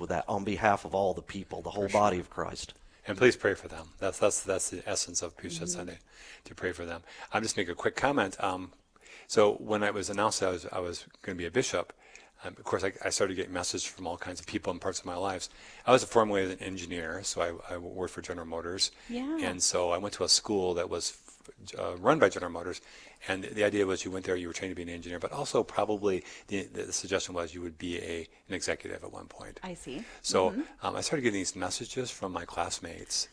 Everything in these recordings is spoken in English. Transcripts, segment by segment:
with that on behalf of all the people, the whole body of Christ. And please pray for them. That's the essence of Priesthood Sunday, to pray for them. I'll just make a quick comment. So when I was announced that I was going to be a bishop, of course, I started getting messages from all kinds of people in parts of my lives. I was formerly an engineer, so I worked for General Motors. Yeah. And so I went to a school that was run by General Motors. And the idea was you went there, you were trained to be an engineer, but also probably the suggestion was you would be an executive at one point. I see. So I started getting these messages from my classmates,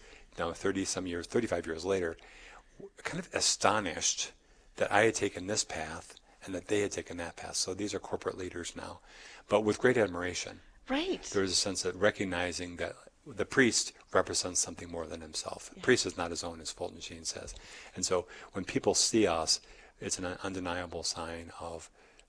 35 years later, kind of astonished that I had taken this path and that they had taken that path. So these are corporate leaders now, but with great admiration. Right. There is a sense of recognizing that the priest represents something more than himself. The priest is not his own, as Fulton Sheen says. And so when people see us, it's an undeniable sign of,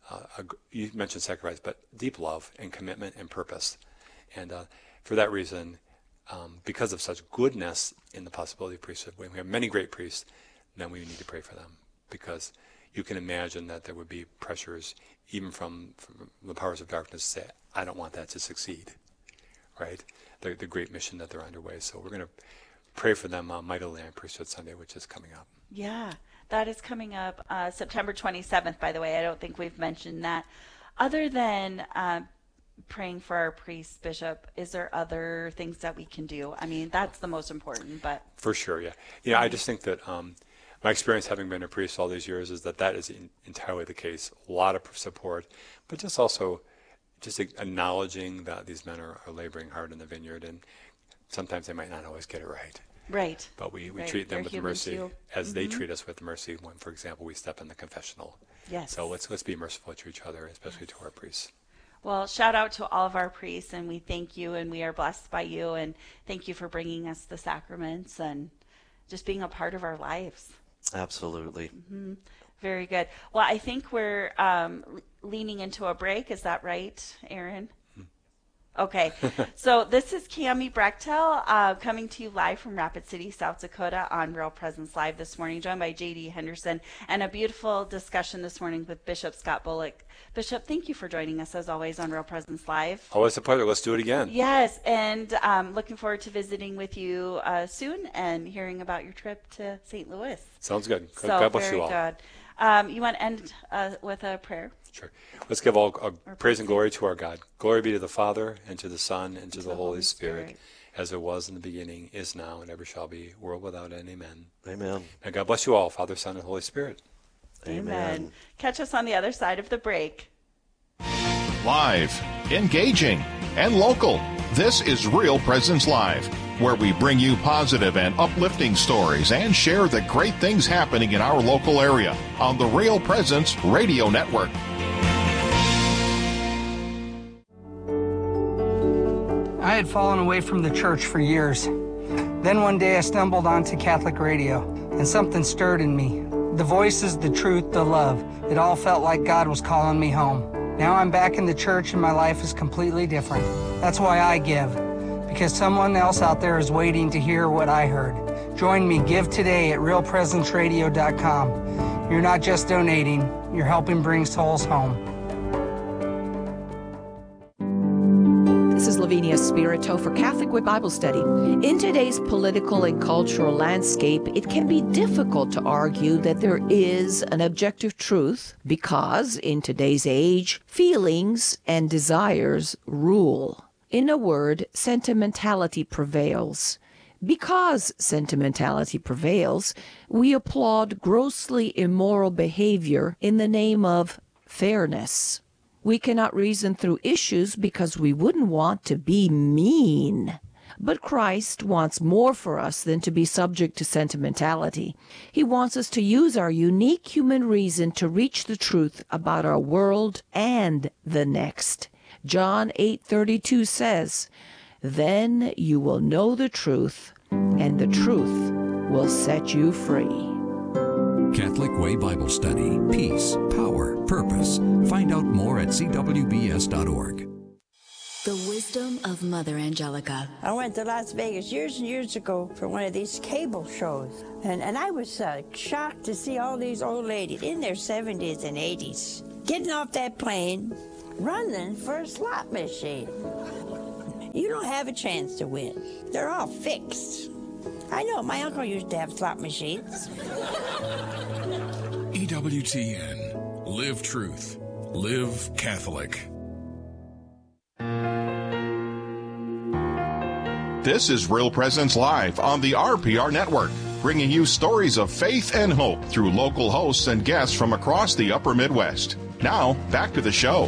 you mentioned sacrifice, but deep love and commitment and purpose. And for that reason, because of such goodness in the possibility of priesthood, when we have many great priests, then we need to pray for them, because you can imagine that there would be pressures even from the powers of darkness to say, I don't want that to succeed, right? The great mission that they're underway. So we're going to pray for them mightily on Priesthood Sunday, which is coming up. Yeah, that is coming up September 27th, by the way. I don't think we've mentioned that. Other than praying for our priest, Bishop, is there other things that we can do? I mean, that's the most important, but... For sure, yeah. Yeah, I just think that my experience having been a priest all these years is that is entirely the case. A lot of support, but just also just acknowledging that these men are laboring hard in the vineyard, and sometimes they might not always get it right. Right. But we treat them with mercy as they treat us with mercy when, for example, we step in the confessional. Yes. So let's be merciful to each other, especially to our priests. Well, shout out to all of our priests, and we thank you, and we are blessed by you, and thank you for bringing us the sacraments and just being a part of our lives. Absolutely. Mm-hmm. Very good. Well, I think we're leaning into a break. Is that right, Aaron? Okay. So this is Cami Brechtel coming to you live from Rapid City, South Dakota on Real Presence Live this morning, joined by J.D. Henderson, and a beautiful discussion this morning with Bishop Scott Bullock. Bishop, thank you for joining us as always on Real Presence Live. Always a pleasure. Let's do it again. Yes, and looking forward to visiting with you soon and hearing about your trip to St. Louis. Sounds good. So God bless very you all. Good. You want to end with a prayer? Sure. Let's give all praise and glory to our God. Glory be to the Father, and to the Son, and to the Holy Spirit, as it was in the beginning, is now, and ever shall be, world without end. Amen. Amen. And God bless you all, Father, Son, and Holy Spirit. Amen. Catch us on the other side of the break. Live, engaging, and local. This is Real Presence Live, where we bring you positive and uplifting stories and share the great things happening in our local area on the Real Presence Radio Network. I had fallen away from the church for years. Then one day I stumbled onto Catholic radio, and something stirred in me. The voices, the truth, the love. It all felt like God was calling me home. Now I'm back in the church and my life is completely different. That's why I give, because someone else out there is waiting to hear what I heard. Join me, give today at realpresenceradio.com. You're not just donating, you're helping bring souls home. This is Lavinia Spirito for Catholic Way Bible Study. In today's political and cultural landscape, it can be difficult to argue that there is an objective truth because, in today's age, feelings and desires rule. In a word, sentimentality prevails. Because sentimentality prevails, we applaud grossly immoral behavior in the name of fairness. We cannot reason through issues because we wouldn't want to be mean. But Christ wants more for us than to be subject to sentimentality. He wants us to use our unique human reason to reach the truth about our world and the next. John 8:32 says, "Then you will know the truth, and the truth will set you free." Catholic Way Bible Study. Peace, power, purpose. Find out more at cwbs.org. The wisdom of Mother Angelica. I went to Las Vegas years and years ago for one of these cable shows. And I was shocked to see all these old ladies in their 70s and 80s getting off that plane, running for a slot machine. You don't have a chance to win. They're all fixed. I know, my uncle used to have slot machines. EWTN. Live truth. Live Catholic. This is Real Presence Live on the RPR Network, bringing you stories of faith and hope through local hosts and guests from across the upper Midwest. Now, back to the show.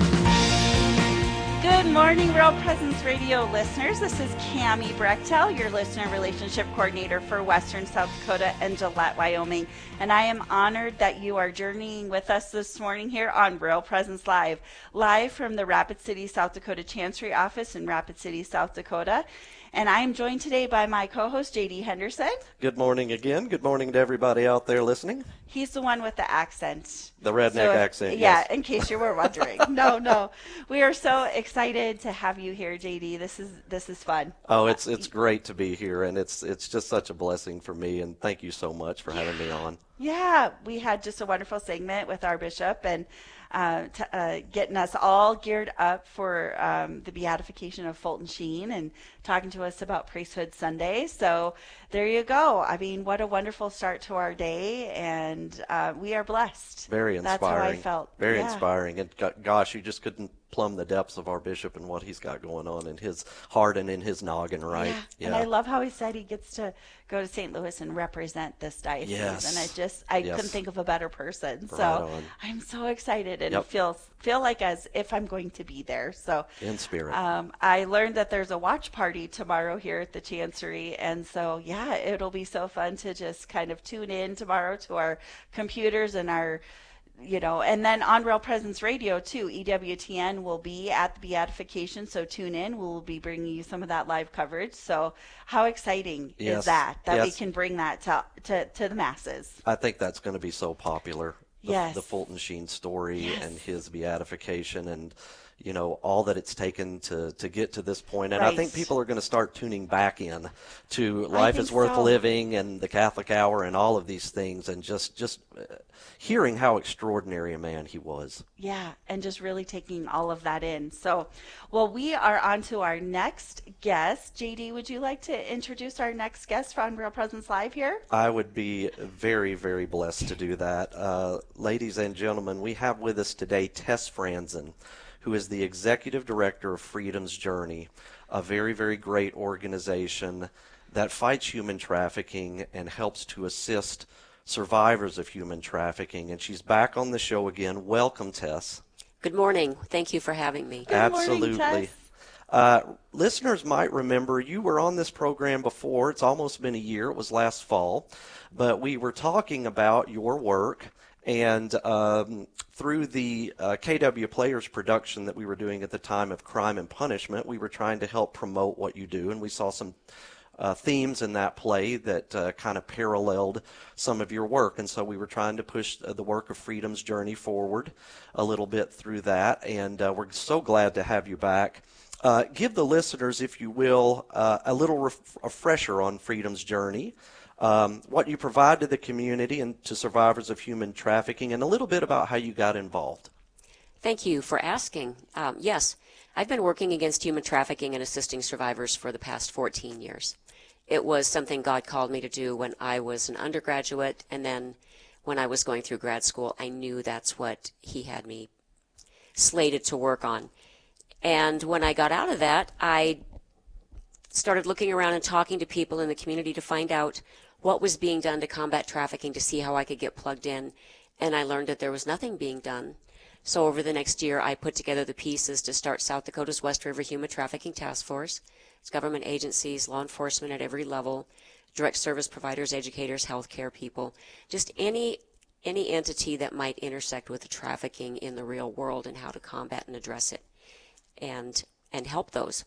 Good morning, Real Presence Radio listeners. This is Cammie Brechtel, your listener relationship coordinator for Western South Dakota and Gillette, Wyoming. And I am honored that you are journeying with us this morning here on Real Presence Live, live from the Rapid City, South Dakota Chancery Office in Rapid City, South Dakota. And I am joined today by my co-host, J.D. Henderson. Good morning again. Good morning to everybody out there listening. He's the one with the accent. The redneck accent, Yeah, yes. in case you were wondering. No. We are so excited to have you here, J.D. This is fun. Oh, it's great to be here, and it's just such a blessing for me, and thank you so much for having me on. Yeah, we had just a wonderful segment with our bishop and getting us all geared up for the beatification of Fulton Sheen and talking to us about Priesthood Sunday. So there you go. I mean, what a wonderful start to our day, and we are blessed. Very inspiring. That's how I felt. Very inspiring. And gosh, you just couldn't plumb the depths of our bishop and what he's got going on in his heart and in his noggin, right? Yeah. And I love how he said he gets to go to St. Louis and represent this diocese. Yes. And I couldn't think of a better person. So Right on. I'm so excited and feel like as if I'm going to be there. So in spirit. I learned that there's a watch party tomorrow here at the Chancery, and so it'll be so fun to just kind of tune in tomorrow to our computers and our and then on Real Presence Radio too, EWTN will be at the beatification, so tune in. We'll be bringing you some of that live coverage. So how exciting is that we can bring that to the masses? I think that's going to be so popular. Yes. The Fulton Sheen story and his beatification and all that it's taken to get to this point. And I think people are going to start tuning back in to Life is Worth Living and the Catholic Hour and all of these things, and just hearing how extraordinary a man he was. Yeah, and just really taking all of that in. So, well, we are on to our next guest. JD, would you like to introduce our next guest from Real Presence Live here? I would be very, very blessed to do that. Ladies and gentlemen, we have with us today Tess Franzen, who is the Executive Director of Freedom's Journey, a very, very great organization that fights human trafficking and helps to assist survivors of human trafficking. And she's back on the show again. Welcome, Tess. Good morning. Thank you for having me. Absolutely. Morning, Tess. Listeners might remember you were on this program before. It's almost been a year. It was last fall. But we were talking about your work. And through the KW Players production that we were doing at the time of Crime and Punishment, we were trying to help promote what you do. And we saw some themes in that play that kind of paralleled some of your work. And so we were trying to push the work of Freedom's Journey forward a little bit through that. And we're so glad to have you back. Give the listeners, if you will, a little refresher on Freedom's Journey. What you provide to the community and to survivors of human trafficking, and a little bit about how you got involved. Thank you for asking. Yes, I've been working against human trafficking and assisting survivors for the past 14 years. It was something God called me to do when I was an undergraduate, and then when I was going through grad school, I knew that's what He had me slated to work on. And when I got out of that, I started looking around and talking to people in the community to find out what was being done to combat trafficking, to see how I could get plugged in, and I learned that there was nothing being done. So over the next year, I put together the pieces to start South Dakota's West River Human Trafficking Task Force. It's government agencies, law enforcement at every level, direct service providers, educators, healthcare people, just any entity that might intersect with the trafficking in the real world and how to combat and address it and help those.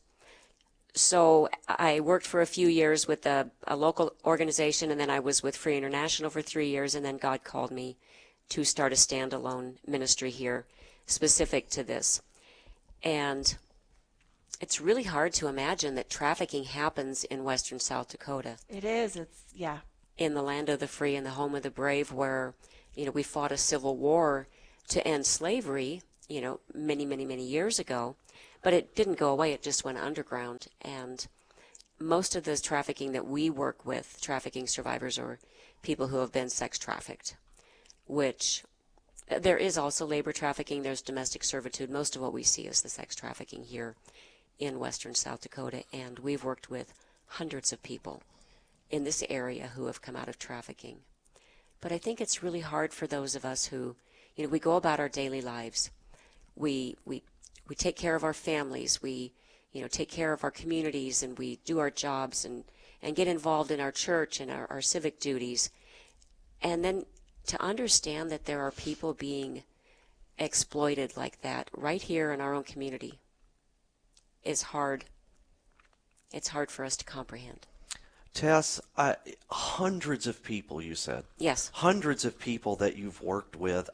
So I worked for a few years with a local organization, and then I was with Free International for 3 years, and then God called me to start a standalone ministry here specific to this. And it's really hard to imagine that trafficking happens in western South Dakota. It is. In the land of the free and the home of the brave, where, we fought a civil war to end slavery, many, many, many years ago. But it didn't go away. It just went underground. And most of the trafficking that we work with, trafficking survivors, are people who have been sex trafficked, which there is also labor trafficking. There's domestic servitude. Most of what we see is the sex trafficking here in western South Dakota. And we've worked with hundreds of people in this area who have come out of trafficking. But I think it's really hard for those of us who, we go about our daily lives. We take care of our families. We, take care of our communities, and we do our jobs and get involved in our church and our civic duties. And then to understand that there are people being exploited like that right here in our own community is hard. It's hard for us to comprehend. Tess, hundreds of people, you said. Yes. Hundreds of people that you've worked with.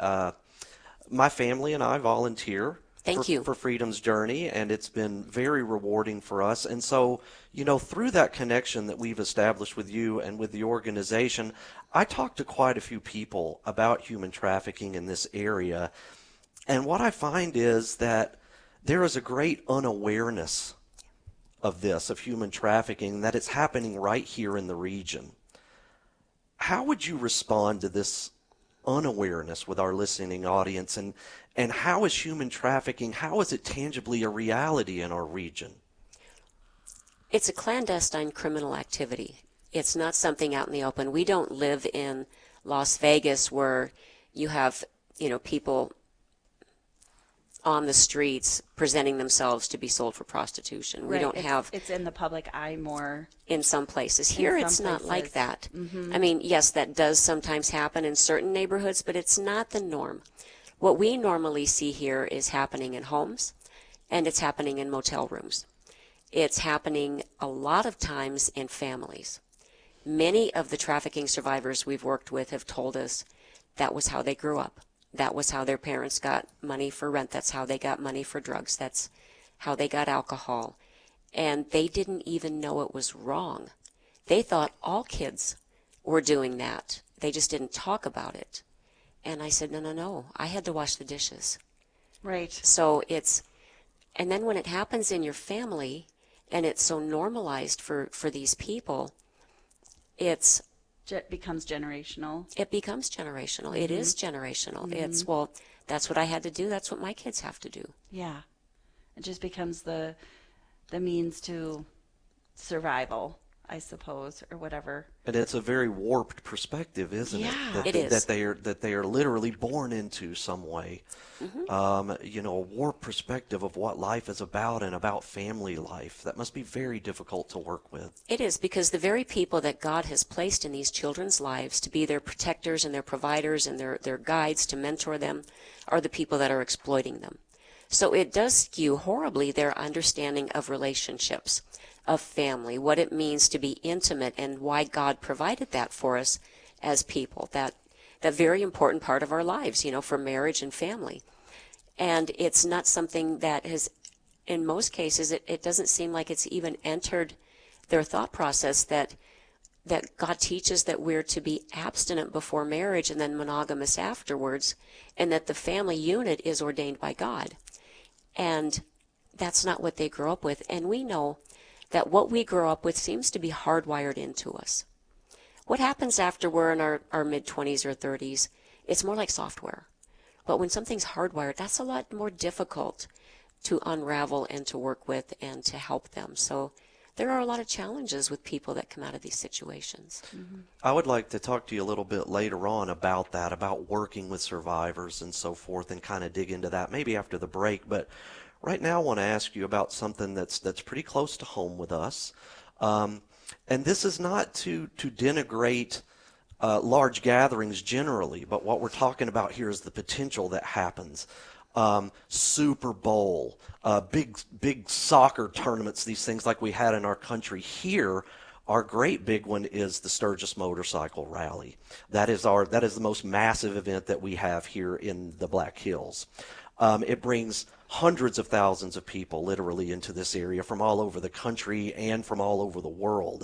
My family and I volunteer for Freedom's Journey, and it's been very rewarding for us. And so, through that connection that we've established with you and with the organization, I talked to quite a few people about human trafficking in this area. And what I find is that there is a great unawareness of this, of human trafficking, that it's happening right here in the region. How would you respond to this unawareness with our listening audience, and how is human trafficking, how is it tangibly a reality in our region? It's a clandestine criminal activity. It's not something out in the open. We don't live in Las Vegas where you have, people on the streets presenting themselves to be sold for prostitution. Right. We don't have... It's in the public eye more. In some places. Here it's not like that. Mm-hmm. I mean, yes, that does sometimes happen in certain neighborhoods, but it's not the norm. What we normally see here is happening in homes, and it's happening in motel rooms. It's happening a lot of times in families. Many of the trafficking survivors we've worked with have told us that was how they grew up. That was how their parents got money for rent. That's how they got money for drugs. That's how they got alcohol. And they didn't even know it was wrong. They thought all kids were doing that. They just didn't talk about it. And I said, no, I had to wash the dishes. Right. So and then when it happens in your family, and it's so normalized for these people, it becomes generational. It becomes generational. Mm-hmm. It is generational. Mm-hmm. It's, that's what I had to do. That's what my kids have to do. Yeah. It just becomes the means to survival, I suppose, or whatever. And it's a very warped perspective, isn't it? Yeah, it is. That they are literally born into some way. Mm-hmm. A warped perspective of what life is about and about family life. That must be very difficult to work with. It is, because the very people that God has placed in these children's lives to be their protectors and their providers and their guides to mentor them are the people that are exploiting them. So it does skew horribly their understanding of relationships, of family, what it means to be intimate, and why God provided that for us as people, that very important part of our lives, for marriage and family. And it's not something that has, in most cases, it doesn't seem like it's even entered their thought process that God teaches that we're to be abstinent before marriage and then monogamous afterwards, and that the family unit is ordained by God. And that's not what they grow up with. And we know that what we grow up with seems to be hardwired into us. What happens after we're in our mid-20s or 30s, it's more like software. But when something's hardwired, that's a lot more difficult to unravel and to work with and to help them. So there are a lot of challenges with people that come out of these situations. Mm-hmm. I would like to talk to you a little bit later on about that, about working with survivors and so forth, and kind of dig into that maybe after the break. But right now I want to ask you about something that's pretty close to home with us. And this is not to denigrate large gatherings generally, but what we're talking about here is the potential that happens. Super Bowl, big soccer tournaments, these things like we had in our country. Here, our great big one is the Sturgis Motorcycle Rally. That is the most massive event that we have here in the Black Hills. It brings hundreds of thousands of people literally into this area from all over the country and from all over the world.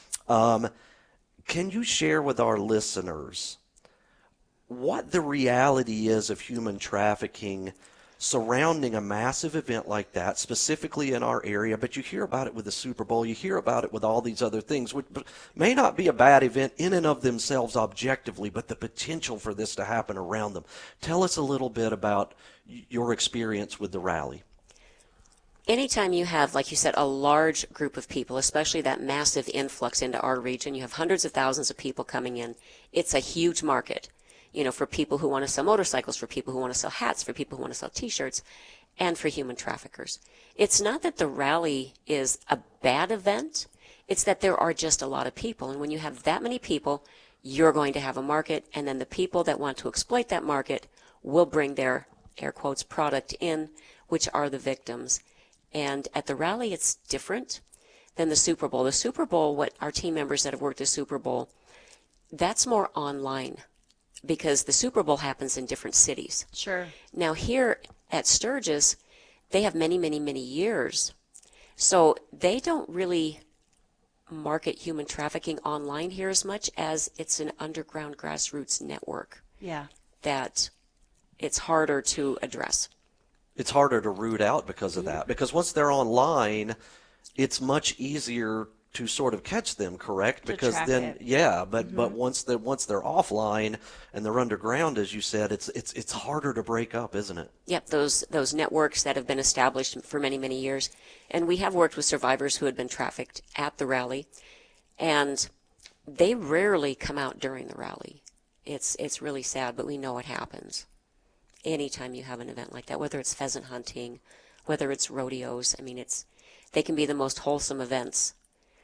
Can you share with our listeners what the reality is of human trafficking surrounding a massive event like that, specifically in our area, but you hear about it with the Super Bowl, you hear about it with all these other things, which may not be a bad event in and of themselves objectively, but the potential for this to happen around them. Tell us a little bit about your experience with the rally. Anytime you have, like you said, a large group of people, especially that massive influx into our region, you have hundreds of thousands of people coming in, it's a huge market, for people who want to sell motorcycles, for people who want to sell hats, for people who want to sell T-shirts, and for human traffickers. It's not that the rally is a bad event, it's that there are just a lot of people, and when you have that many people, you're going to have a market, and then the people that want to exploit that market will bring their, air quotes, product in, which are the victims. And at the rally, it's different than the Super Bowl. The Super Bowl, what our team members that have worked the Super Bowl, that's more online because the Super Bowl happens in different cities. Sure. Now here at Sturgis, they have many, many, many years. So they don't really market human trafficking online here as much as it's an underground grassroots network. Yeah. That it's harder to address. It's harder to root out because of that. Because once they're online, it's much easier to sort of catch them, correct? Because then, but once they're offline and they're underground, as you said, it's harder to break up, isn't it? Yep, those networks that have been established for many, many years. And we have worked with survivors who had been trafficked at the rally, and they rarely come out during the rally. It's really sad, but we know it happens. Anytime you have an event like that, whether it's pheasant hunting, whether it's rodeos, they can be the most wholesome events,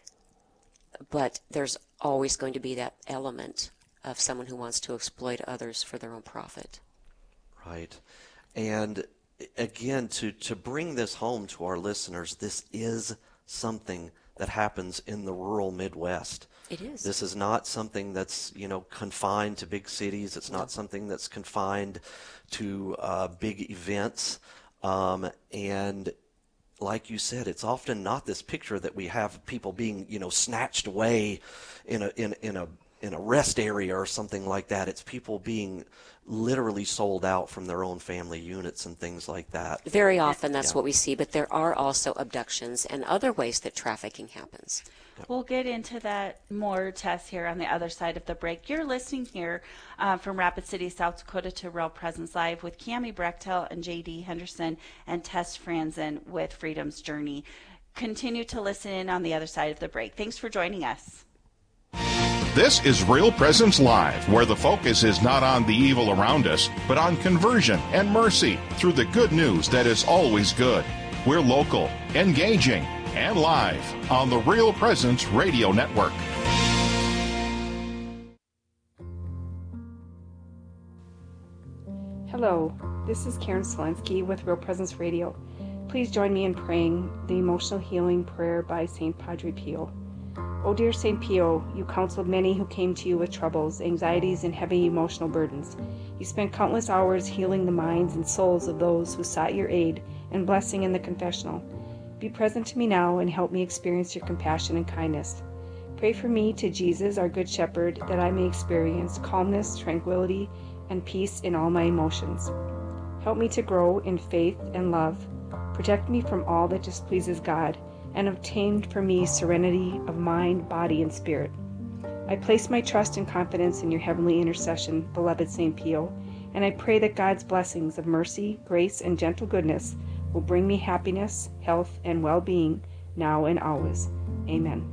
but there's always going to be that element of someone who wants to exploit others for their own profit. Right. And again, to bring this home to our listeners, this is something that happens in the rural Midwest. It is. This is not something that's, confined to big cities. It's not something that's confined to big events. And like you said, it's often not this picture that we have people being, snatched away in a rest area or something like that. It's people being literally sold out from their own family units and things like that. Very often that's what we see, but there are also abductions and other ways that trafficking happens. We'll get into that more, Tess, here on the other side of the break. You're listening here from Rapid City, South Dakota to Real Presence Live with Cami Brechtel and J.D. Henderson and Tess Franzen with Freedom's Journey. Continue to listen in on the other side of the break. Thanks for joining us. This is Real Presence Live, where the focus is not on the evil around us, but on conversion and mercy through the good news that is always good. We're local, engaging, and live on the Real Presence Radio Network. Hello, this is Karen Selensky with Real Presence Radio. Please join me in praying the emotional healing prayer by St. Padre Pio. O dear St. Pio, you counseled many who came to you with troubles, anxieties, and heavy emotional burdens. You spent countless hours healing the minds and souls of those who sought your aid and blessing in the confessional. Be present to me now and help me experience your compassion and kindness. Pray for me to Jesus, our Good Shepherd, that I may experience calmness, tranquility, and peace in all my emotions. Help me to grow in faith and love. Protect me from all that displeases God, and obtain for me serenity of mind, body, and spirit. I place my trust and confidence in your heavenly intercession, beloved St. Pio, and I pray that God's blessings of mercy, grace, and gentle goodness will bring me happiness, health, and well-being now and always. Amen.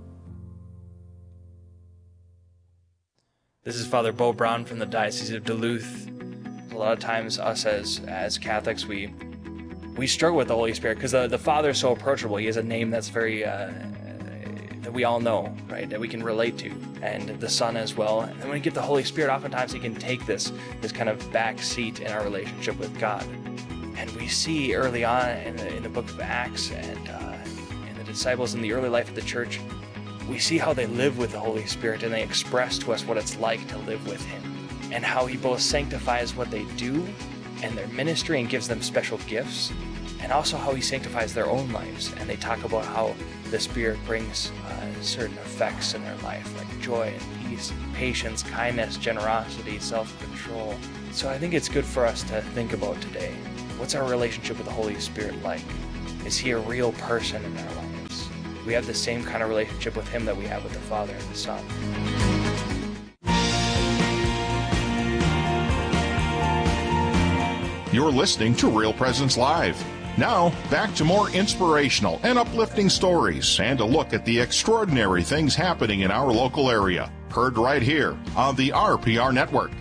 This is Father Bo Brown from the Diocese of Duluth. A lot of times us as Catholics, we struggle with the Holy Spirit because the Father is so approachable. He has a name that's very, that we all know, right, that we can relate to, and the Son as well. And when we get the Holy Spirit, oftentimes he can take this kind of back seat in our relationship with God. And we see early on in the book of Acts and in the disciples in the early life of the church, we see how they live with the Holy Spirit, and they express to us what it's like to live with him, and how he both sanctifies what they do and their ministry and gives them special gifts, and also how he sanctifies their own lives. And they talk about how the Spirit brings certain effects in their life, like joy and peace, patience, kindness, generosity, self-control. So I think it's good for us to think about today. what's our relationship with the Holy Spirit like? Is he a real person in our lives? Do we have the same kind of relationship with him that we have with the Father and the Son? You're listening to Real Presence Live. Now, back to more inspirational and uplifting stories and a look at the extraordinary things happening in our local area. Heard right here on the RPR Network.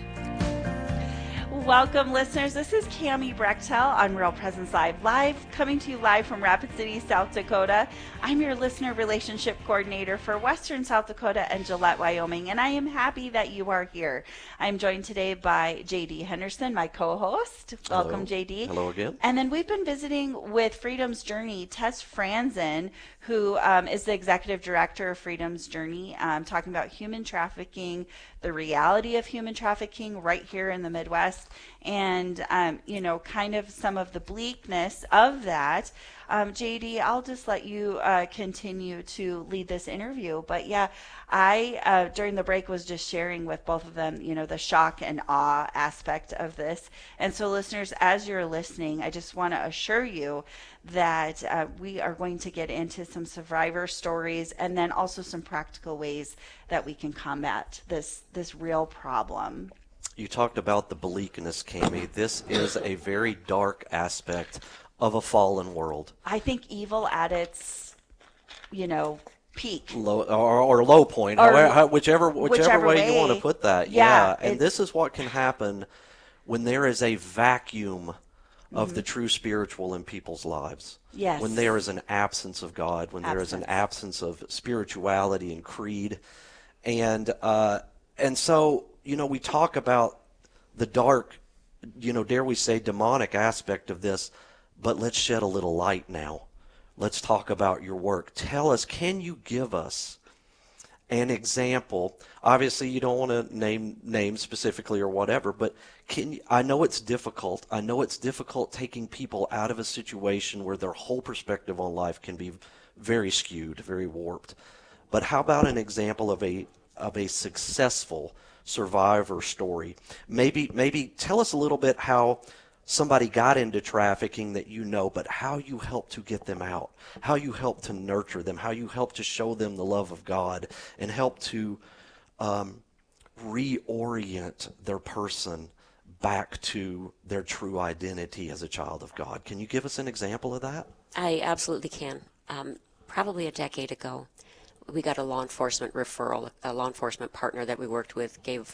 Welcome, listeners. This is Cami Brechtel on Real Presence Live, coming to you live from Rapid City, South Dakota. I'm your listener relationship coordinator for Western South Dakota and Gillette, Wyoming, and I am happy that you are here. I'm joined today by J.D. Henderson, my co-host. Welcome, J.D. Hello again. And then we've been visiting with Freedom's Journey, Tess Franzen, who is the executive director of Freedom's Journey, talking about human trafficking, the reality of human trafficking right here in the Midwest, and kind of some of the bleakness of that. JD, I'll just let you continue to lead this interview. But yeah, I during the break was just sharing with both of them, the shock and awe aspect of this. And so, listeners, as you're listening, I just want to assure you that we are going to get into some survivor stories and then also some practical ways that we can combat this real problem. You talked about the bleakness, Cami. This is a very dark aspect of a fallen world. I think evil at its, peak. Low or low point, or whichever way you want to put that. Yeah. And this is what can happen when there is a vacuum of the true spiritual in people's lives. Yes. When there is an absence of God, when there is an absence of spirituality and creed. And so, we talk about the dark, dare we say, demonic aspect of this, but let's shed a little light now. Let's talk about your work. Tell us, can you give us an example? Obviously, you don't want to name names specifically or whatever, but I know it's difficult. I know it's difficult taking people out of a situation where their whole perspective on life can be very skewed, very warped. But how about an example of a successful survivor story? Maybe tell us a little bit how somebody got into trafficking that but how you helped to get them out, how you helped to nurture them, how you helped to show them the love of God and help to reorient their person back to their true identity as a child of God. Can you give us an example of that? I absolutely can. Probably a decade ago, we got a law enforcement referral. A law enforcement partner that we worked with gave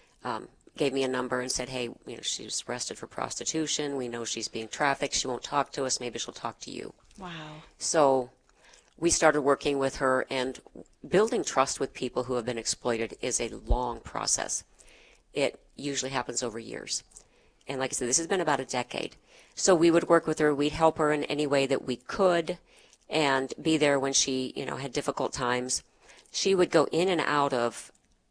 me a number and said, hey, she was arrested for prostitution. We know she's being trafficked. She won't talk to us. Maybe she'll talk to you. Wow. So we started working with her, and building trust with people who have been exploited is a long process. It usually happens over years. And like I said, this has been about a decade. So we would work with her. We'd help her in any way that we could and be there when she, had difficult times. She would go in and out of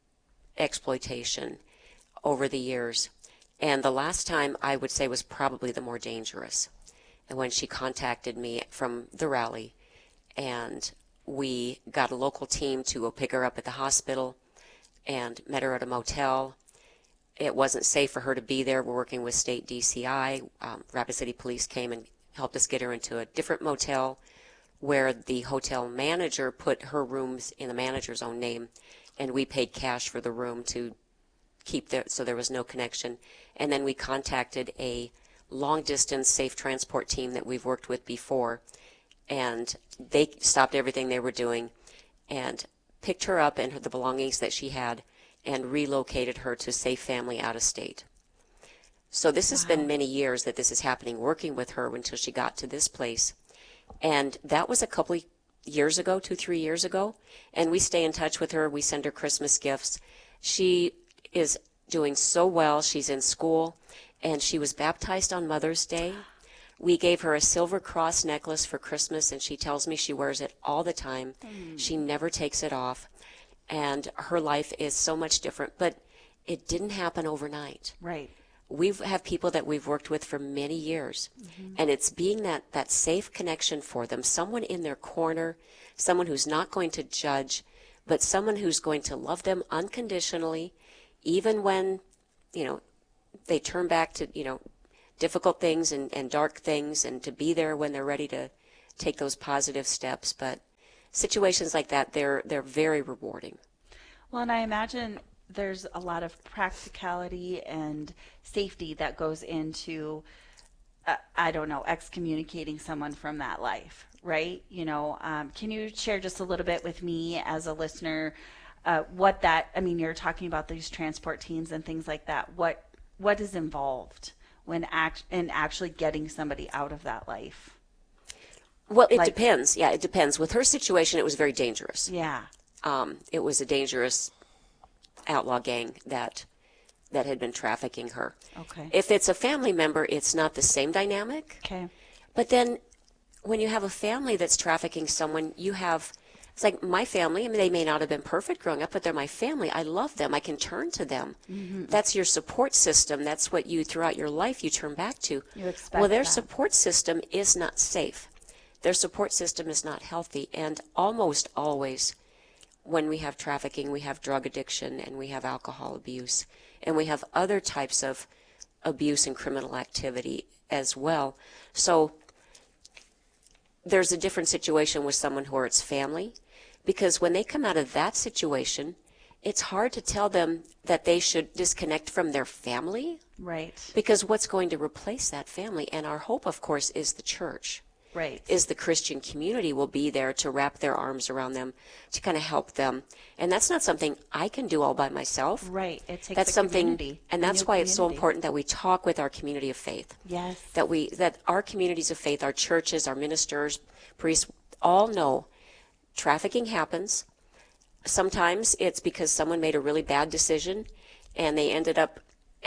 exploitation over the years. And the last time I would say was probably the more dangerous. And when she contacted me from the rally, and we got a local team to go pick her up at the hospital and met her at a motel. It wasn't safe for her to be there. We're working with state DCI. Rapid City Police came and helped us get her into a different motel where the hotel manager put her rooms in the manager's own name, and we paid cash for the room to keep there, so there was no connection. And then we contacted a long-distance safe transport team that we've worked with before, and they stopped everything they were doing and picked her up and the belongings that she had and relocated her to safe family out of state. So this has been many years that this is happening, working with her until she got to this place. And that was a couple of years ago, 2-3 years ago. And we stay in touch with her. We send her Christmas gifts. She is doing so well. She's in school, and she was baptized on Mother's Day. We gave her a silver cross necklace for Christmas, and she tells me she wears it all the time. She never takes it off. And her life is so much different, but it didn't happen overnight. Right. We have people that we've worked with for many years, and it's being that safe connection for them, someone in their corner, someone who's not going to judge, but someone who's going to love them unconditionally, even when, they turn back to, difficult things and dark things, and to be there when they're ready to take those positive steps. But situations like that, they're very rewarding. Well, and I imagine there's a lot of practicality and safety that goes into, I don't know, excommunicating someone from that life, right? Can you share just a little bit with me as a listener what that, I mean, you're talking about these transport teams and things like that. What is involved when in actually getting somebody out of that life? Well, it depends. Yeah, it depends. With her situation, it was very dangerous. Yeah. It was a dangerous outlaw gang that had been trafficking her. Okay. If it's a family member, it's not the same dynamic. Okay. But then when you have a family that's trafficking someone, it's like my family. I mean, they may not have been perfect growing up, but they're my family. I love them. I can turn to them. Mm-hmm. That's your support system. That's what you, throughout your life, you turn back to. You expect Well, their that. support system is not safe. Their support system is not healthy. And almost always, when we have trafficking, we have drug addiction, and we have alcohol abuse, and we have other types of abuse and criminal activity as well. So there's a different situation with someone who hurts family, because when they come out of that situation, it's hard to tell them that they should disconnect from their family. Right. Because what's going to replace that family? And our hope, of course, is the church. Right. Is the Christian community will be there to wrap their arms around them, to kind of help them. And that's not something I can do all by myself. Right. It takes that's a something, community. and that's why it's so important that we talk with our community of faith. Yes. That our communities of faith, our churches, our ministers, priests, all know trafficking happens. Sometimes it's because someone made a really bad decision, and they ended up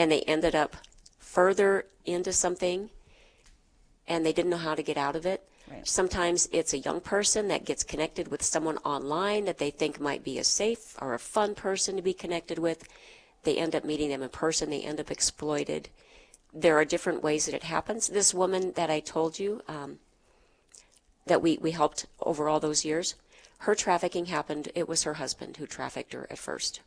further into something, and they didn't know how to get out of it. Right. Sometimes it's a young person that gets connected with someone online that they think might be a safe or a fun person to be connected with. They end up meeting them in person. They end up exploited. There are different ways that it happens. This woman that I told you that we helped over all those years, her trafficking happened. It was her husband who trafficked her at first.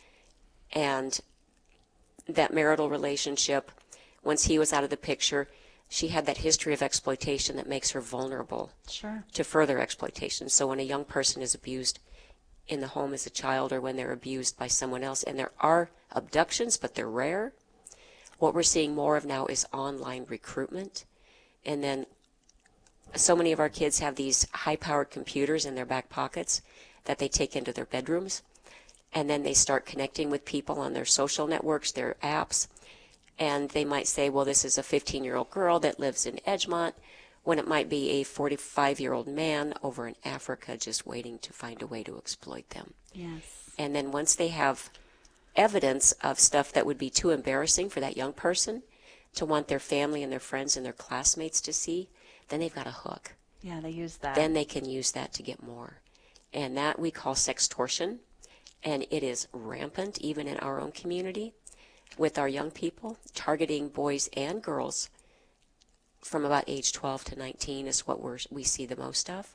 And that marital relationship, once he was out of the picture, she had that history of exploitation that makes her vulnerable to further exploitation. So when a young person is abused in the home as a child, or when they're abused by someone else, and there are abductions, but they're rare, what we're seeing more of now is online recruitment. And then so many of our kids have these high-powered computers in their back pockets that they take into their bedrooms, and then they start connecting with people on their social networks, their apps. And they might say, well, this is a 15-year-old girl that lives in Edgemont, when it might be a 45-year-old man over in Africa just waiting to find a way to exploit them. Yes. And then once they have evidence of stuff that would be too embarrassing for that young person to want their family and their friends and their classmates to see, then they've got a hook. Yeah, they use that. Then they can use that to get more. And that we call sextortion. And it is rampant even in our own community, with our young people, targeting boys and girls from about age 12 to 19 is what we see the most of.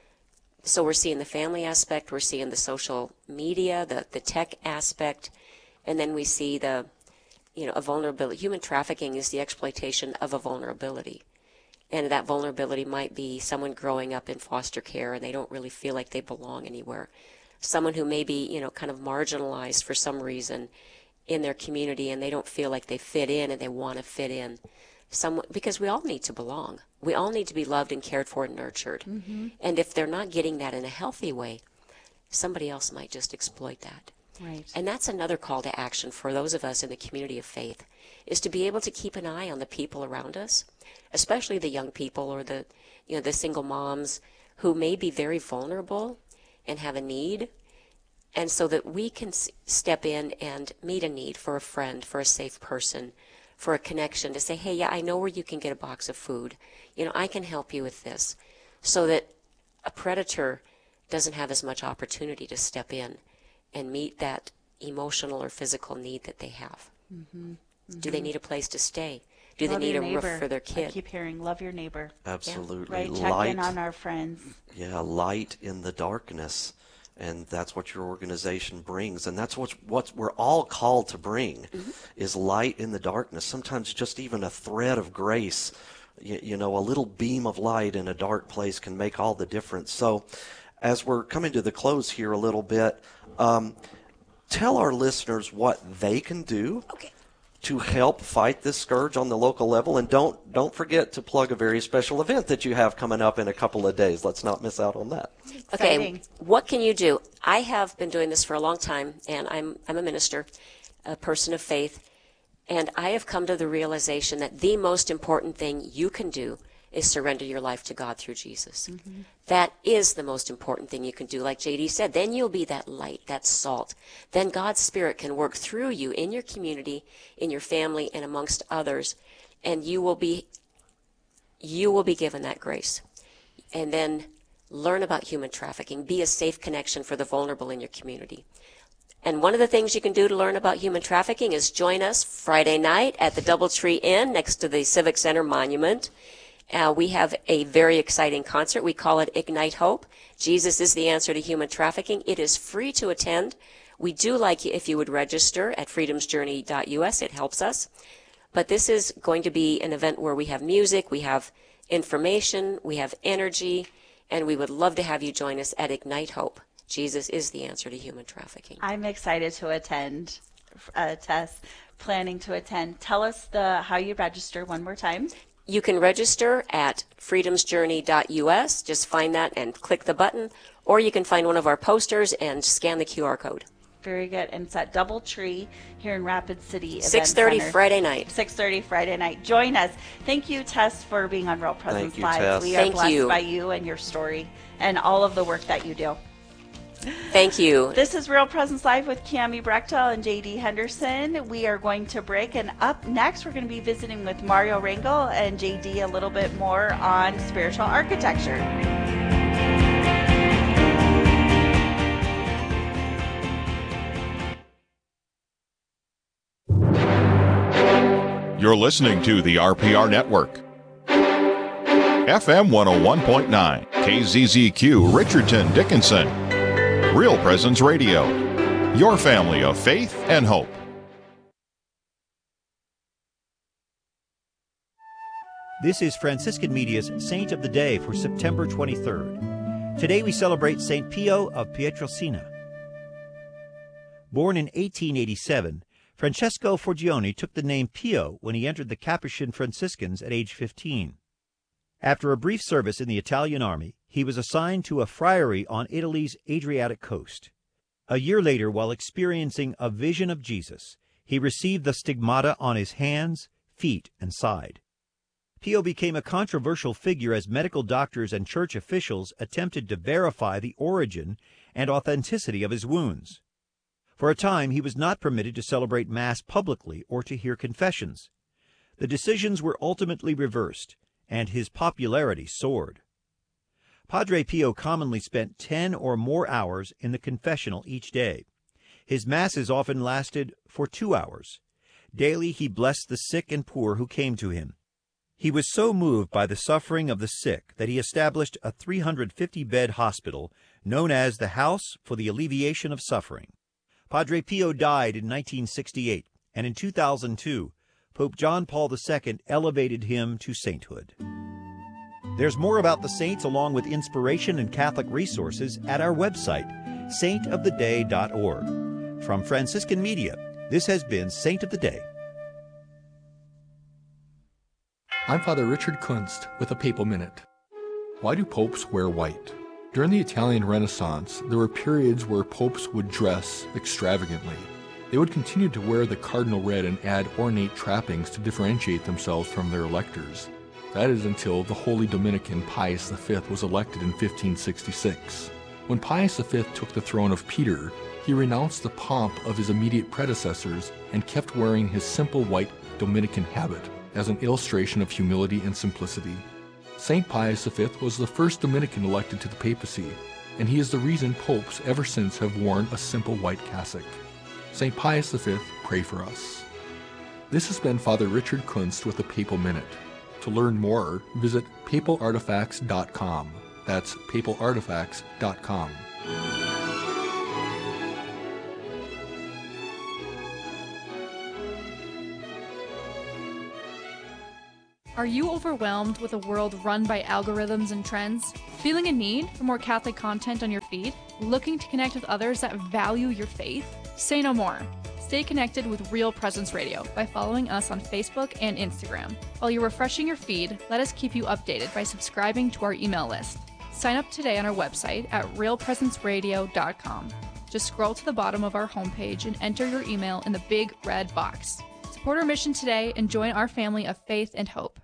So we're seeing the family aspect, we're seeing the social media, the tech aspect, and then we see a vulnerability. Human trafficking is the exploitation of a vulnerability. And that vulnerability might be someone growing up in foster care and they don't really feel like they belong anywhere. Someone who may be, kind of marginalized for some reason in their community, and they don't feel like they fit in, and they want to fit in. Because we all need to belong. We all need to be loved and cared for and nurtured. Mm-hmm. And if they're not getting that in a healthy way, somebody else might just exploit that. Right. And that's another call to action for those of us in the community of faith, is to be able to keep an eye on the people around us, especially the young people or the single moms who may be very vulnerable and have a need, and so that we can step in and meet a need for a friend, for a safe person, for a connection, to say, hey, yeah, I know where you can get a box of food. I can help you with this, so that a predator doesn't have as much opportunity to step in and meet that emotional or physical need that they have. Mm-hmm. Mm-hmm. Do they need a place to stay? Do Love they need your a neighbor. roof for their kid? I keep hearing, love your neighbor. Absolutely. Right, check in on our friends. Yeah, light in the darkness. And that's what your organization brings, and that's what we're all called to bring, is light in the darkness. Sometimes just even a thread of grace, a little beam of light in a dark place can make all the difference. So as we're coming to the close here a little bit, tell our listeners what they can do to help fight this scourge on the local level, and don't forget to plug a very special event that you have coming up in a couple of days. Let's not miss out on that. Okay, what can you do? I have been doing this for a long time, and I'm a minister, a person of faith, and I have come to the realization that the most important thing you can do is surrender your life to God through Jesus. That is the most important thing you can do. Like JD said, then you'll be that light, that salt. Then God's Spirit can work through you in your community, in your family, and amongst others, and you will be given that grace. And then learn about human trafficking. Be a safe connection for the vulnerable in your community. And one of the things you can do to learn about human trafficking is join us Friday night at the DoubleTree Inn next to the Civic Center Monument. We have a very exciting concert. We call it Ignite Hope. Jesus is the answer to human trafficking. It is free to attend. We do like you if you would register at freedomsjourney.us. It helps us. But this is going to be an event where we have music, we have information, we have energy, and we would love to have you join us at Ignite Hope. Jesus is the answer to human trafficking. I'm excited to attend, Tess, planning to attend. Tell us how you register one more time. You can register at freedomsjourney.us. Just find that and click the button, or you can find one of our posters and scan the QR code. Very good. And it's at DoubleTree here in Rapid City. 6:30 Friday night. 6:30 Friday night. Join us. Thank you, Tess, for being on Real Presence Live. Tess. We are blessed by you and your story and all of the work that you do. Thank you. This is Real Presence Live with Cami Brechtel and JD Henderson. We are going to break, and up next we're going to be visiting with Mario Rangel and JD a little bit more on spiritual architecture. You're listening to the RPR Network. FM 101.9, KZZQ, Richardson, Dickinson. Real Presence Radio, your family of faith and hope. This is Franciscan Media's Saint of the Day for September 23rd. Today we celebrate St. Pio of Pietrelcina. Born in 1887, Francesco Forgione took the name Pio when he entered the Capuchin Franciscans at age 15. After a brief service in the Italian army, he was assigned to a friary on Italy's Adriatic coast. A year later, while experiencing a vision of Jesus, he received the stigmata on his hands, feet, and side. Pio became a controversial figure as medical doctors and church officials attempted to verify the origin and authenticity of his wounds. For a time, he was not permitted to celebrate Mass publicly or to hear confessions. The decisions were ultimately reversed, and his popularity soared. Padre Pio commonly spent 10 or more hours in the confessional each day. His masses often lasted for 2 hours. Daily he blessed the sick and poor who came to him. He was so moved by the suffering of the sick that he established a 350-bed hospital known as the House for the Alleviation of Suffering. Padre Pio died in 1968, and in 2002, Pope John Paul II elevated him to sainthood. There's more about the saints along with inspiration and Catholic resources at our website, saintoftheday.org. From Franciscan Media, this has been Saint of the Day. I'm Father Richard Kunst with a Papal Minute. Why do popes wear white? During the Italian Renaissance, there were periods where popes would dress extravagantly. They would continue to wear the cardinal red and add ornate trappings to differentiate themselves from their electors. That is until the Holy Dominican Pius V was elected in 1566. When Pius V took the throne of Peter, he renounced the pomp of his immediate predecessors and kept wearing his simple white Dominican habit as an illustration of humility and simplicity. St. Pius V was the first Dominican elected to the papacy, and he is the reason popes ever since have worn a simple white cassock. St. Pius V, pray for us. This has been Father Richard Kunst with the Papal Minute. To learn more, visit papalartifacts.com. That's papalartifacts.com. Are you overwhelmed with a world run by algorithms and trends? Feeling a need for more Catholic content on your feed? Looking to connect with others that value your faith? Say no more. Stay connected with Real Presence Radio by following us on Facebook and Instagram. While you're refreshing your feed, let us keep you updated by subscribing to our email list. Sign up today on our website at realpresenceradio.com. Just scroll to the bottom of our homepage and enter your email in the big red box. Support our mission today and join our family of faith and hope.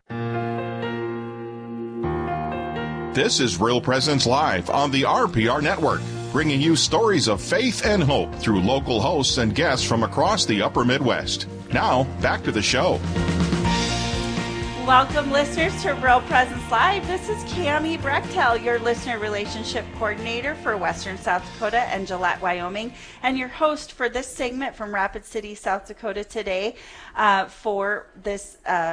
This is Real Presence Live on the RPR Network, bringing you stories of faith and hope through local hosts and guests from across the upper Midwest. Now, back to the show. Welcome, listeners, to Real Presence Live. This is Cami Brechtel, your listener relationship coordinator for Western South Dakota and Gillette, Wyoming, and your host for this segment from Rapid City, South Dakota today for this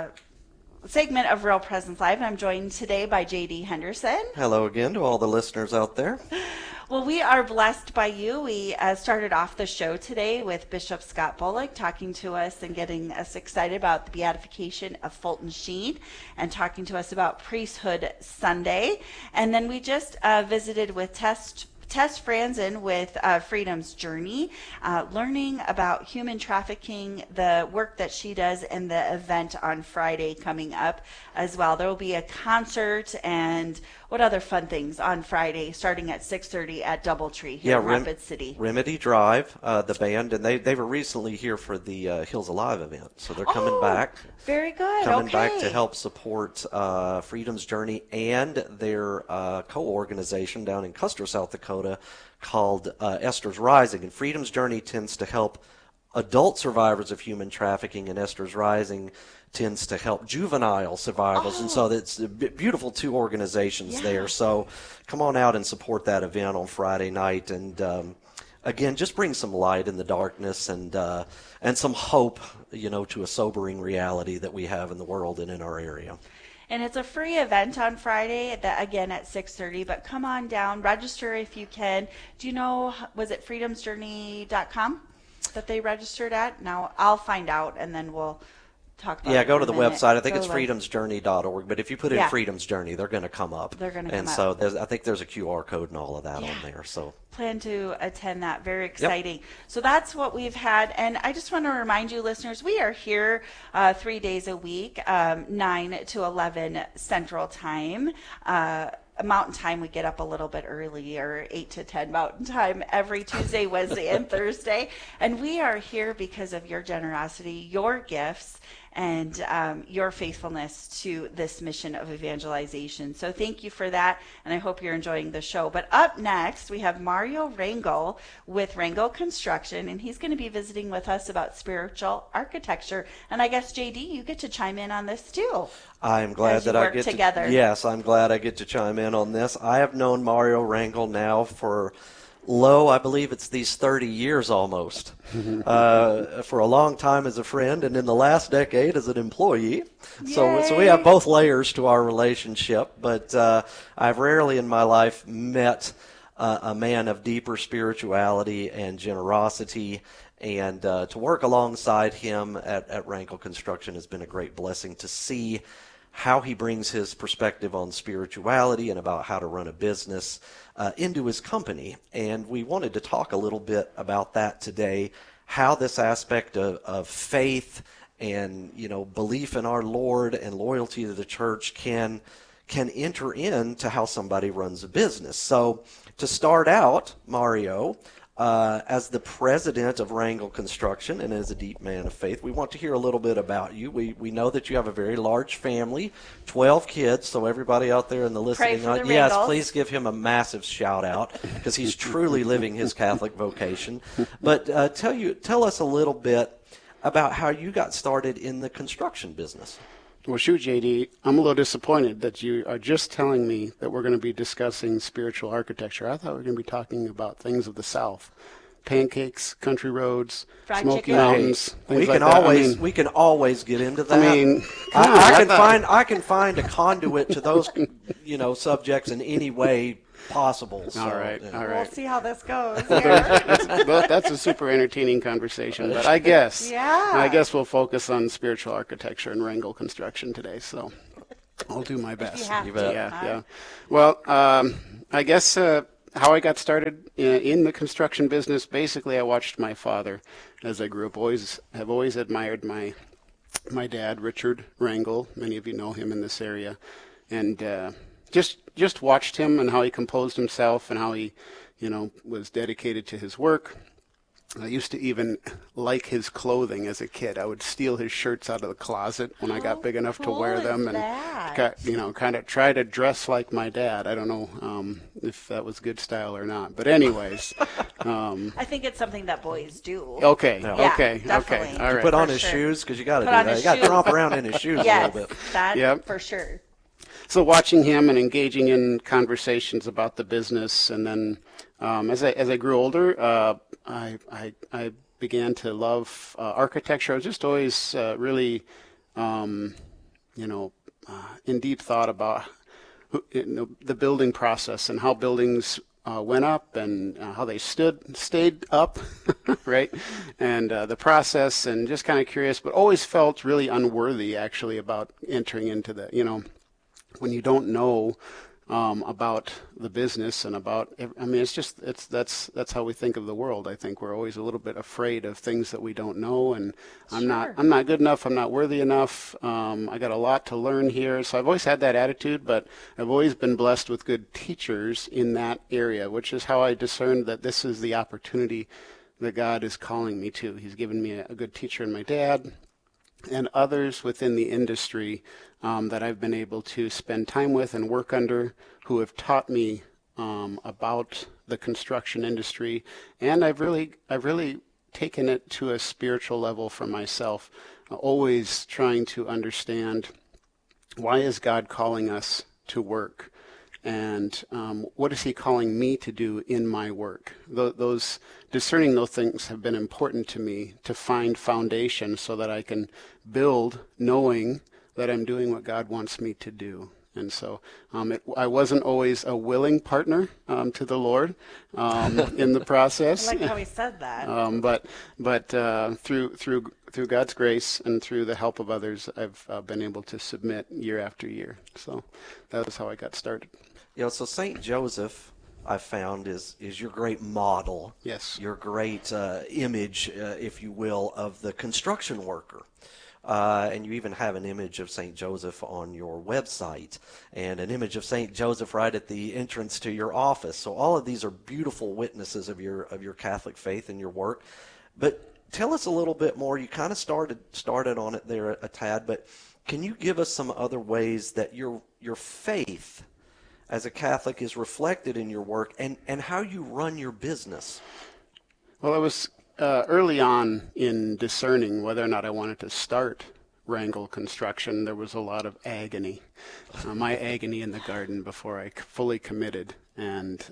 segment of Real Presence Live. I'm joined today by J.D. Henderson. Hello again to all the listeners out there. Well, we are blessed by you. We started off the show today with Bishop Scott Bullock talking to us and getting us excited about the beatification of Fulton Sheen and talking to us about Priesthood Sunday. And then we just visited with Tess Franzen with Freedom's Journey, learning about human trafficking, the work that she does, and the event on Friday coming up as well. There will be a concert and what other fun things on Friday starting at 6:30 at Doubletree here in Rapid City. Remedy Drive, the band, and they were recently here for the Hills Alive event, so they're coming back. Very good. Coming back to help support Freedom's Journey and their co-organization down in Custer, South Dakota, called Esther's Rising. And Freedom's Journey tends to help adult survivors of human trafficking, and Esther's Rising tends to help juvenile survivors. And so it's a beautiful two organizations there. So come on out and support that event on Friday night. And again, just bring some light in the darkness and some hope, to a sobering reality that we have in the world and in our area. And it's a free event on Friday, again at 6:30, but come on down, register if you can. Do you know, was it freedomsjourney.com that they registered at? Now, I'll find out, and then we'll talk about it. Yeah, go to the website. I think it's freedomsjourney.org, but if you put in Freedom's Journey, they're going to come up. They're going to come up. And so I think there's a QR code and all of that on there. So plan to attend that. Very exciting. So that's what we've had. And I just want to remind you, listeners, we are here 3 days a week, 9 to 11 Central Time. Mountain Time, we get up a little bit earlier, 8 to 10 Mountain Time, every Tuesday, Wednesday, and Thursday. And we are here because of your generosity, your gifts, and your faithfulness to this mission of evangelization. So thank you for that, and I hope you're enjoying the show. But up next, we have Mario Rangel with Rangel Construction, and he's going to be visiting with us about spiritual architecture. And I guess, JD, you get to chime in on this too. I'm glad that I get together. Yes, I'm glad I get to chime in on this. I have known Mario Rangel now for I believe it's these 30 years almost, for a long time as a friend, and in the last decade as an employee. So we have both layers to our relationship, but I've rarely in my life met a man of deeper spirituality and generosity, and to work alongside him at Rangel Construction has been a great blessing to see how he brings his perspective on spirituality and about how to run a business into his company. And we wanted to talk a little bit about that today, how this aspect of faith and, belief in our Lord and loyalty to the church can enter into how somebody runs a business. So to start out, Mario, as the president of Rangel Construction and as a deep man of faith, we want to hear a little bit about you. We know that you have a very large family, 12 kids, so everybody out there in the listening audience, yes, please give him a massive shout out because he's truly living his Catholic vocation. But tell us a little bit about how you got started in the construction business. Well, shoot, JD, I'm a little disappointed that you are just telling me that we're going to be discussing spiritual architecture. I thought we were going to be talking about things of the South. Pancakes, country roads, fried Smoky chicken. Mountains, We things can like always that. we can always get into that. I mean, I can find a conduit to those subjects in any way possible. So, all right. We'll see how this goes. That's a super entertaining conversation, but I guess we'll focus on spiritual architecture and Rangel Construction today. So I'll do my best. If you have You to. bet. Yeah. Well, I guess how I got started in the construction business, basically I watched my father as I grew up. Have always admired my dad, Richard Rangel. Many of you know him in this area. And just watched him and how he composed himself and how he, was dedicated to his work. I used to even like his clothing as a kid. I would steal his shirts out of the closet when I got big enough to wear them, and kind of try to dress like my dad. I don't know if that was good style or not, but anyways, I think it's something that boys do. Okay, Yeah, okay, definitely. okay, all right. Put on For his sure. shoes because you got to do Put on that. his You got to shoes. romp around in his shoes Yes, a little bit. that Yep. for sure. So watching him and engaging in conversations about the business, and then as I grew older, I began to love architecture. I was just always really, in deep thought about the building process and how buildings went up and how they stayed up, right? And the process, and just kind of curious, but always felt really unworthy actually about entering into the, when you don't know about the business and about, that's how we think of the world. I think we're always a little bit afraid of things that we don't know, and I'm not good enough, I'm not worthy enough. I got a lot to learn here. So I've always had that attitude, but I've always been blessed with good teachers in that area, which is how I discerned that this is the opportunity that God is calling me to. He's given me a good teacher in my dad and others within the industry that I've been able to spend time with and work under, who have taught me about the construction industry, and I've really taken it to a spiritual level for myself, always trying to understand, why is God calling us to work, and what is He calling me to do in my work? Those discerning those things have been important to me to find foundation so that I can build knowing that I'm doing what God wants me to do. And so I wasn't always a willing partner to the Lord in the process. I like how he said that. But through God's grace and through the help of others, I've been able to submit year after year. So that was how I got started. So St. Joseph, I found, is your great model. Yes. Your great image, if you will, of the construction worker. And you even have an image of St. Joseph on your website, and an image of St. Joseph right at the entrance to your office. So all of these are beautiful witnesses of your Catholic faith and your work. But tell us a little bit more. You kind of started on it there a tad, but can you give us some other ways that your faith as a Catholic is reflected in your work, and how you run your business? Well, I was early on in discerning whether or not I wanted to start Rangel Construction. There was a lot of agony, my agony in the garden before I fully committed. And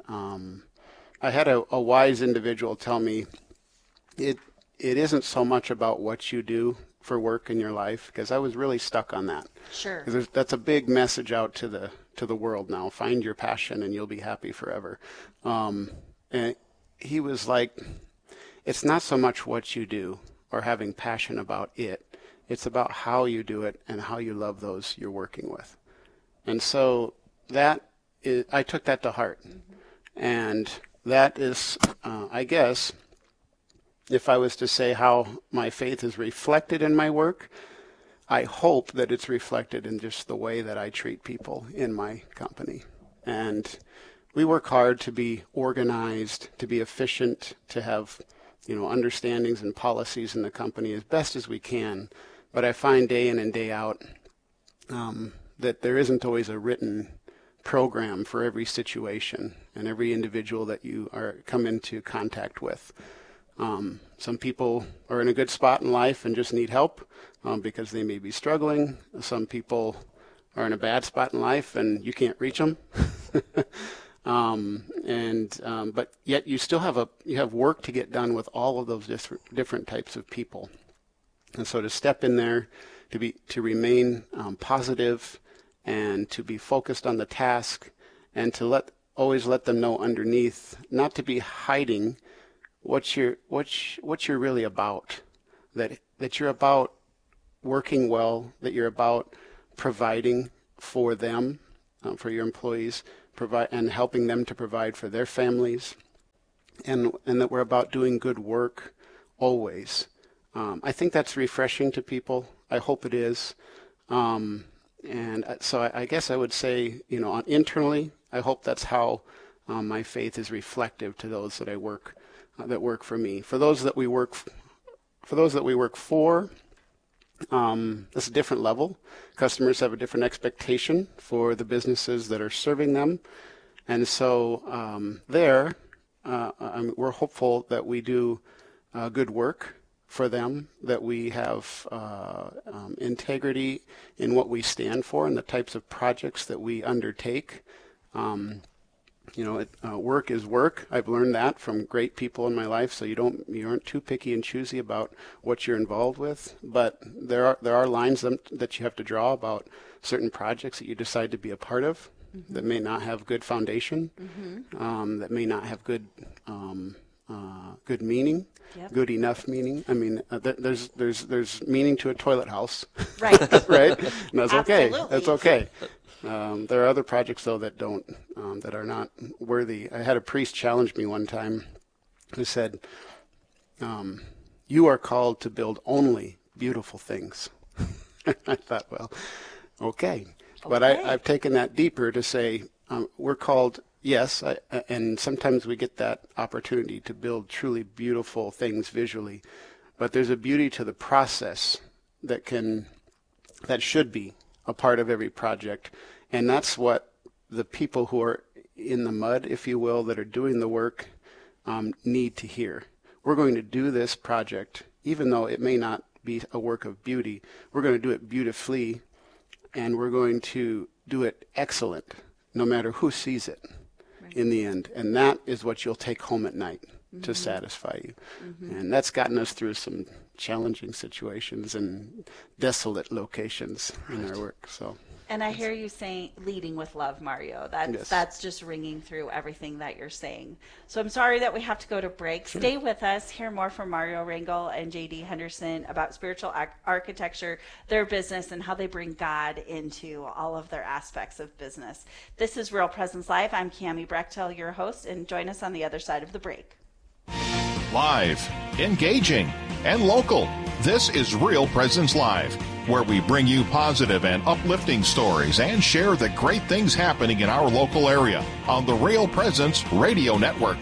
I had a wise individual tell me, it isn't so much about what you do for work in your life, because I was really stuck on that. Sure. That's a big message out to the world now. Find your passion and you'll be happy forever. And he was like, it's not so much what you do or having passion about it. It's about how you do it and how you love those you're working with. And so I took that to heart. And that is, I guess, if I was to say how my faith is reflected in my work, I hope that it's reflected in just the way that I treat people in my company. And we work hard to be organized, to be efficient, to have understandings and policies in the company as best as we can. But I find day in and day out that there isn't always a written program for every situation and every individual that you come into contact with. Some people are in a good spot in life and just need help because they may be struggling. Some people are in a bad spot in life and you can't reach them. But yet you still have work to get done with all of those different types of people. And so to step in there, to remain positive, and to be focused on the task, and to always let them know underneath, not to be hiding what you're really about, that you're about working well, that you're about providing for them, for your employees, and helping them to provide for their families, and that we're about doing good work always. I think that's refreshing to people. I hope it is. And so I guess I would say, internally, I hope that's how my faith is reflective to those that I work that work for me. For those that we work for, that's a different level. Customers have a different expectation for the businesses that are serving them, and so we're hopeful that we do good work for them, that we have integrity in what we stand for and the types of projects that we undertake. Work is work. I've learned that from great people in my life. So you aren't too picky and choosy about what you're involved with. But there are lines that you have to draw about certain projects that you decide to be a part of, mm-hmm. that may not have good foundation, mm-hmm. That may not have good meaning, yep. good enough meaning. I mean, there's meaning to a toilet house, right? Right, and that's okay. Absolutely. That's okay. There are other projects, though, that don't, that are not worthy. I had a priest challenge me one time who said, you are called to build only beautiful things. I thought, well, okay. But I've taken that deeper to say we're called, yes, and sometimes we get that opportunity to build truly beautiful things visually, but there's a beauty to the process that should be a part of every project. And that's what the people who are in the mud, if you will, that are doing the work need to hear. We're going to do this project, even though it may not be a work of beauty. We're going to do it beautifully, and we're going to do it excellent, no matter who sees it in the end. And that is what you'll take home at night to satisfy you. Mm-hmm. And that's gotten us through some challenging situations and desolate locations in our work. So. And I hear you saying leading with love, Mario. That's just ringing through everything that you're saying. So I'm sorry that we have to go to break. Sure. Stay with us. Hear more from Mario Rangel and J.D. Henderson about spiritual architecture, their business, and how they bring God into all of their aspects of business. This is Real Presence Live. I'm Cami Brechtel, your host, and join us on the other side of the break. Live, engaging, and local. This is Real Presence Live, where we bring you positive and uplifting stories and share the great things happening in our local area on the Real Presence Radio Network.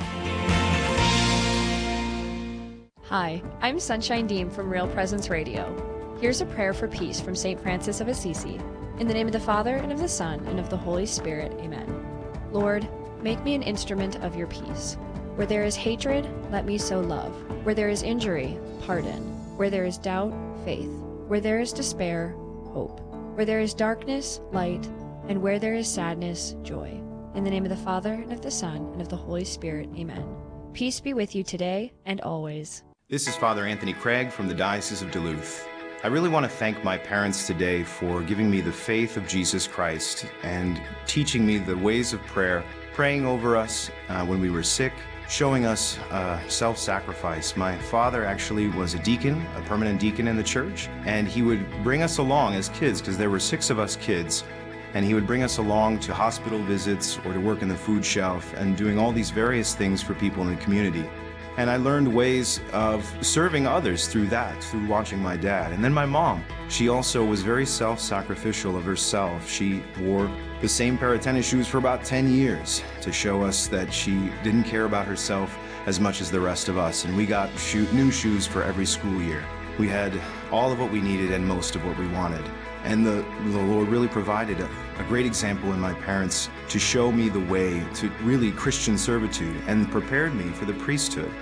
Hi, I'm Sunshine Deem from Real Presence Radio. Here's a prayer for peace from St. Francis of Assisi. In the name of the Father, and of the Son, and of the Holy Spirit. Amen. Lord, make me an instrument of your peace. Where there is hatred, let me sow love. Where there is injury, pardon. Where there is doubt, faith. Where there is despair, hope. Where there is darkness, light. And where there is sadness, joy. In the name of the Father, and of the Son, and of the Holy Spirit. Amen. Peace be with you today and always. This is Father Anthony Craig from the Diocese of Duluth. I really want to thank my parents today for giving me the faith of Jesus Christ and teaching me the ways of prayer, praying over us when we were sick, showing us self-sacrifice. My father actually was a deacon, a permanent deacon in the church, and he would bring us along as kids, because there were 6 of us kids, and he would bring us along to hospital visits or to work in the food shelf and doing all these various things for people in the community. And I learned ways of serving others through that, through watching my dad. And then my mom, she also was very self-sacrificial of herself. She wore the same pair of tennis shoes for about 10 years to show us that she didn't care about herself as much as the rest of us. And we got new shoes for every school year. We had all of what we needed and most of what we wanted. And the Lord really provided a great example in my parents to show me the way to really Christian servitude and prepared me for the priesthood.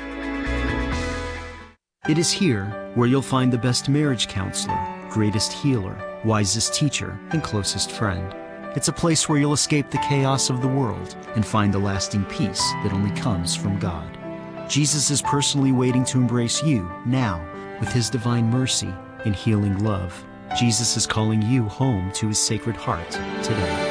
It is here where you'll find the best marriage counselor, greatest healer, wisest teacher, and closest friend. It's a place where you'll escape the chaos of the world and find the lasting peace that only comes from God. Jesus is personally waiting to embrace you now with his divine mercy and healing love. Jesus is calling you home to his Sacred Heart today.